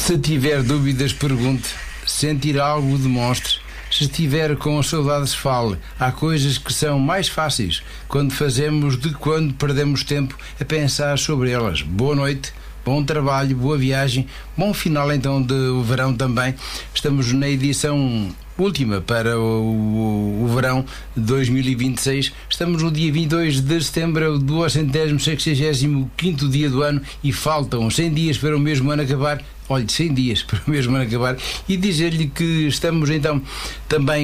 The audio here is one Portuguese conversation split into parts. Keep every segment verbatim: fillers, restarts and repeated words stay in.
Se tiver dúvidas, pergunte. Sentir algo, demonstre. Se estiver com saudades, fale. Há coisas que são mais fáceis quando fazemos de quando perdemos tempo a pensar sobre elas. Boa noite, bom trabalho, boa viagem, bom final então do verão também. Estamos na edição última para o, o, o verão de dois mil e vinte e seis. Estamos no dia vinte e dois de setembro, do centésimo sexagésimo quinto dia do ano, e faltam cem dias para o mesmo ano acabar. Olhe, cem dias para o mesmo ano acabar. E dizer-lhe que estamos então também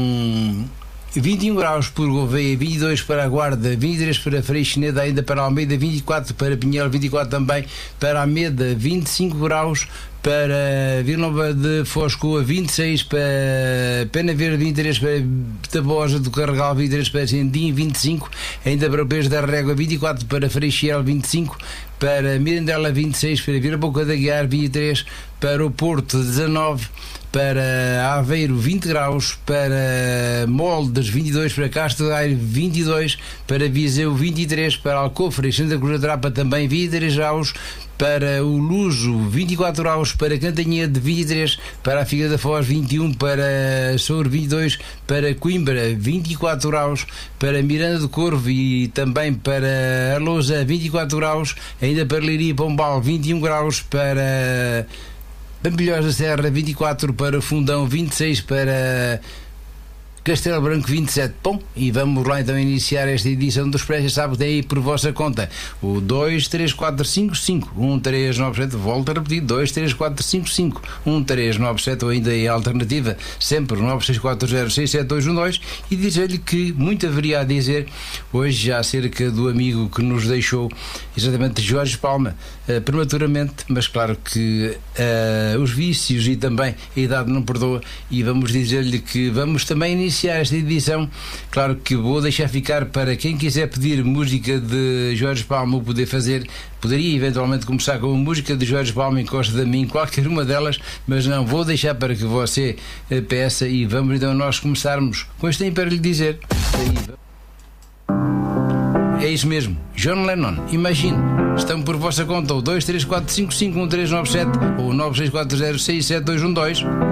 com vinte e um graus por Gouveia, vinte e dois para a Guarda, vinte e três para Freixineda, ainda para Almeida, vinte e quatro para Pinhel, vinte e quatro também para Ameda, vinte e cinco graus para Vila Nova de Foscoa, vinte e seis para Pena Verde, vinte e três para Tabosa do Carregal, vinte e três para Sendim, vinte e cinco ainda para o Peixe da Régua, vinte e quatro para Freixiel, vinte e cinco para Mirandela, vinte e seis para Vila Boca da Guiar, vinte e três para o Porto, dezanove para Aveiro, vinte graus para Moldes, vinte e dois para Castro Daire, vinte e dois para Viseu, vinte e três para Alcofre e Santa Cruz da Trapa, também vinte e três graus para o Luso, vinte e quatro graus para Cantanhede, vinte e três para a Figueira da Foz, vinte e um para Souro, vinte e dois para Coimbra, vinte e quatro graus para Miranda do Corvo e também para a Lousa, vinte e quatro graus, ainda para Leiria e Pombal, vinte e um graus para Pampilhós da Serra, vinte e quatro para Fundão, vinte e seis para Castelo Branco, vinte e sete. Bom, e vamos lá então iniciar esta edição do Expresso. Sabe que tem aí por vossa conta o dois três quatro cinco cinco um três nove sete. Volto a repetir: dois três quatro cinco cinco um três nove sete, ou ainda em alternativa sempre o nove seis quatro zero seis sete dois um dois. E dizer-lhe que muito haveria a dizer hoje já acerca do amigo que nos deixou, exatamente Jorge Palma, uh, prematuramente, mas claro que uh, os vícios e também a idade não perdoa, e vamos dizer-lhe que vamos também iniciar esta edição. Claro que vou deixar ficar para quem quiser pedir música de Jorge Palma o poder fazer. Poderia eventualmente começar com a música de Jorge Palma, Encosta de Mim, qualquer uma delas, mas não, vou deixar para que você peça, e vamos então nós começarmos com este tem para lhe dizer. É isso mesmo, John Lennon, Imagine. Estão por vossa conta o dois três quatro cinco cinco um três nove sete ou o nove seis quatro zero seis sete dois um dois.